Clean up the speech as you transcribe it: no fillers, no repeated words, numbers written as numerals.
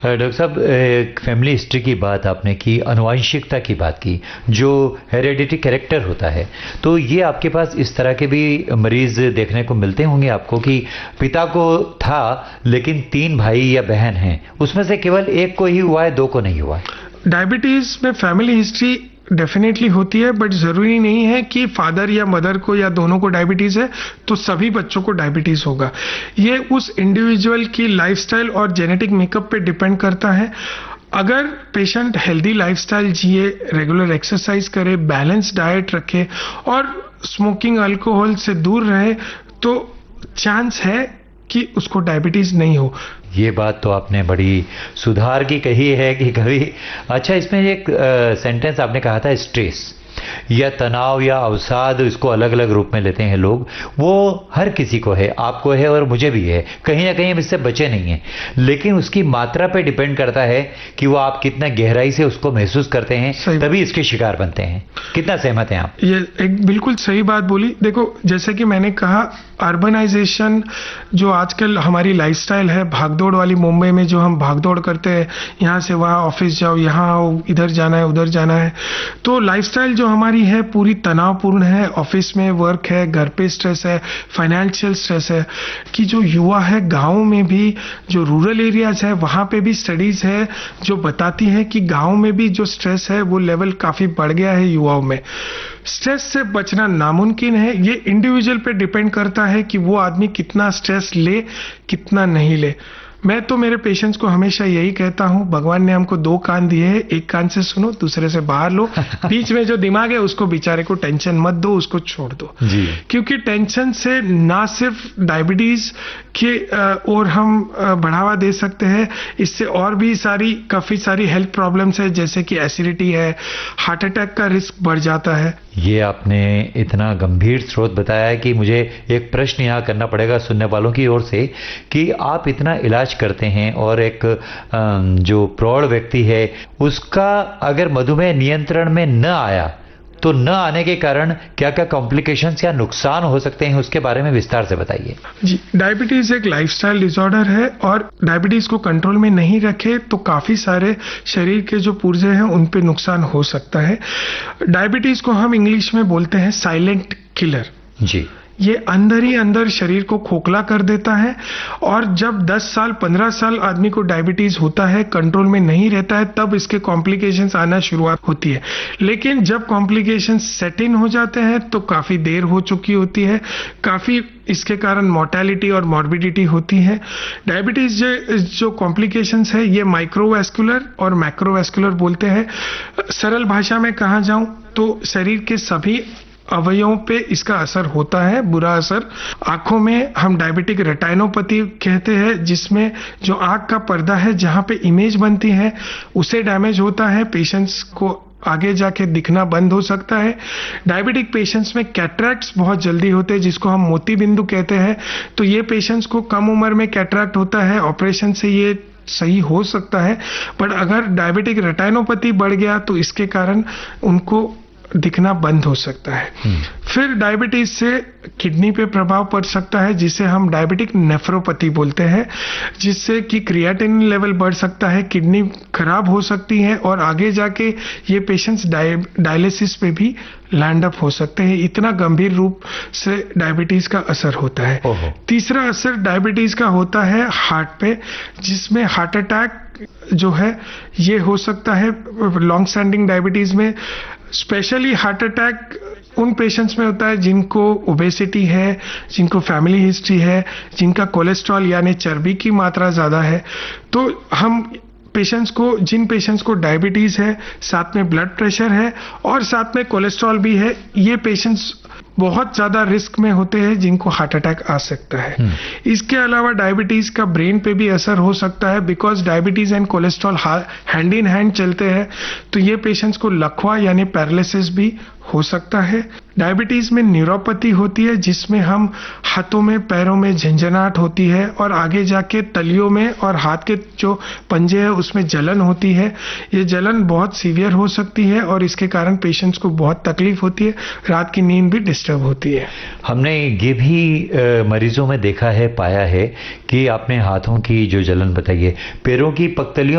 Doctor साहब, family history की बात आपने की, आनुवंशिकता की बात की, जो हेरेडिटी कैरेक्टर होता है, तो ये आपके पास इस तरह के भी मरीज देखने को मिलते होंगे आपको कि पिता को था लेकिन 3 भाई या बहन हैं, उसमें से केवल एक को ही हुआ है, 2 को नहीं हुआ है। डायबिटीज में फैमिली हिस्ट्री डेफिनेटली होती है, बट जरूरी नहीं है कि फादर या मदर को या दोनों को डायबिटीज है तो सभी बच्चों को डायबिटीज होगा। ये उस इंडिविजुअल की लाइफस्टाइल और जेनेटिक मेकअप पे डिपेंड करता है। अगर पेशेंट हेल्दी लाइफस्टाइल जिए, रेगुलर एक्सरसाइज करे, बैलेंस डाइट रखे और स्मोकिंग अल्कोहल से दूर रहे तो चांस है कि उसको डायबिटीज नहीं हो। ये बात तो आपने बड़ी सुधार की कही है कि कभी। अच्छा, इसमें एक सेंटेंस आपने कहा था स्ट्रेस या तनाव या अवसाद, इसको अलग अलग रूप में लेते हैं लोग, वो हर किसी को है, आपको है और मुझे भी है, कहीं ना कहीं हम इससे बचे नहीं हैं, लेकिन उसकी मात्रा पे डिपेंड करता है कि वो आप कितना गहराई से उसको महसूस करते हैं, तभी इसके शिकार बनते हैं। कितना सहमत हैं आप? ये एक बिल्कुल सही बात बोली। देखो, जैसे कि मैंने कहा, अर्बनाइजेशन जो आजकल हमारी लाइफस्टाइल है, भागदौड़ वाली मुंबई में जो हम भागदौड़ करते हैं, यहाँ से वहाँ ऑफिस जाओ, यहाँ आओ, इधर जाना है उधर जाना है, तो लाइफस्टाइल जो हमारी है पूरी तनावपूर्ण है। ऑफिस में वर्क है, घर पे स्ट्रेस है, फाइनेंशियल स्ट्रेस है। कि जो युवा है गाँव में भी, जो रूरल एरियाज है वहाँ पे भी स्टडीज है जो बताती है कि गाँव में भी जो स्ट्रेस है वो लेवल काफी बढ़ गया है युवाओं में। स्ट्रेस से बचना नामुमकिन है। ये इंडिविजुअल पे डिपेंड करता है कि वो आदमी कितना स्ट्रेस ले, कितना नहीं ले। मैं तो मेरे पेशेंट्स को हमेशा यही कहता हूँ, भगवान ने हमको 2 कान दिए हैं, एक कान से सुनो, दूसरे से बाहर लो। बीच में जो दिमाग है उसको बेचारे को टेंशन मत दो, उसको छोड़ दो जी। क्योंकि टेंशन से ना सिर्फ डायबिटीज के और हम बढ़ावा दे सकते हैं, इससे और भी काफी सारी हेल्थ प्रॉब्लम्स है, जैसे कि एसिडिटी है, हार्ट अटैक का रिस्क बढ़ जाता है। ये आपने इतना गंभीर स्रोत बताया है कि मुझे एक प्रश्न यहाँ करना पड़ेगा सुनने वालों की ओर से कि आप इतना इलाज करते हैं और एक जो प्रौढ़ व्यक्ति है उसका अगर मधुमेह नियंत्रण में न आया तो न आने के कारण क्या क्या कॉम्प्लिकेशंस या नुकसान हो सकते हैं, उसके बारे में विस्तार से बताइए। जी, डायबिटीज एक लाइफस्टाइल डिसऑर्डर है और डायबिटीज को कंट्रोल में नहीं रखे तो काफी सारे शरीर के जो पुर्जे हैं उन पे नुकसान हो सकता है। डायबिटीज को हम इंग्लिश में बोलते हैं साइलेंट किलर। जी। ये अंदर ही अंदर शरीर को खोखला कर देता है और जब 10 साल 15 साल आदमी को डायबिटीज होता है, कंट्रोल में नहीं रहता है, तब इसके कॉम्प्लिकेशंस आना शुरुआत होती है। लेकिन जब कॉम्प्लिकेशंस सेट इन हो जाते हैं तो काफी देर हो चुकी होती है, काफी इसके कारण मोर्टेलिटी और मॉर्बिडिटी होती है। डायबिटीज जो कॉम्प्लिकेशंस है ये माइक्रोवैस्कुलर और मैक्रोवैस्कुलर बोलते हैं। सरल भाषा में कहा जाऊं तो शरीर के सभी अवयवों पे इसका असर होता है, बुरा असर। आंखों में हम डायबिटिक रेटिनोपैथी कहते हैं, जिसमें जो आंख का पर्दा है जहां पे इमेज बनती है उसे डैमेज होता है, पेशेंट्स को आगे जाके दिखना बंद हो सकता है। डायबिटिक पेशेंट्स में कैटरैक्ट्स बहुत जल्दी होते हैं जिसको हम मोती बिंदु कहते हैं, तो ये पेशेंट्स को कम उम्र में कैटरैक्ट होता है, ऑपरेशन से ये सही हो सकता है। पर अगर डायबिटिक रेटिनोपैथी बढ़ गया तो इसके कारण उनको दिखना बंद हो सकता है। फिर डायबिटीज से किडनी पे प्रभाव पड़ सकता है जिसे हम डायबिटिक नेफ्रोपैथी बोलते हैं, जिससे कि क्रिएटिनिन लेवल बढ़ सकता है, किडनी खराब हो सकती है और आगे जाके ये पेशेंट्स डायलिसिस पे भी लैंड अप हो सकते हैं। इतना गंभीर रूप से डायबिटीज का असर होता है। तीसरा असर डायबिटीज का होता है हार्ट पे, जिसमें हार्ट अटैक जो है ये हो सकता है। लॉन्ग स्टैंडिंग डायबिटीज में स्पेशली हार्ट अटैक उन पेशेंट्स में होता है जिनको ओबेसिटी है, जिनको फैमिली हिस्ट्री है, जिनका कोलेस्ट्रॉल यानी चर्बी की मात्रा ज्यादा है। तो हम पेशेंट्स को, जिन पेशेंट्स को डायबिटीज है, साथ में ब्लड प्रेशर है और साथ में कोलेस्ट्रॉल भी है, ये पेशेंट्स बहुत ज्यादा रिस्क में होते हैं जिनको हार्ट अटैक आ सकता है। इसके अलावा डायबिटीज का ब्रेन पे भी असर हो सकता है, because diabetes and cholesterol hand in hand चलते हैं। तो ये पेशेंट्स को लकवा यानी पैरालिसिस भी हो सकता है। डायबिटीज में न्यूरोपैथी होती है जिसमें हम हाथों में पैरों में झंझनाहट होती है और आगे जाके तलियों में और हाथ के जो पंजे है उसमें जलन होती है। ये जलन बहुत सीवियर हो सकती है और इसके कारण पेशेंट्स को बहुत तकलीफ होती है, रात की नींद भी डिस्टर्ब होती है। हमने ये भी मरीजों में देखा है, पाया है कि आपने हाथों की जो जलन बताई है, पैरों की पख्तलियों